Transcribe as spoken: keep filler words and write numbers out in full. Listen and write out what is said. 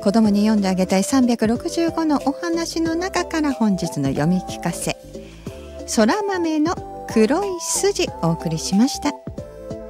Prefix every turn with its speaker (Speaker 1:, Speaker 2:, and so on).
Speaker 1: 子供に読んであげたいさんびゃくろくじゅうごのお話の中から本日の読み聞かせ、そら豆の黒い筋お送りしました。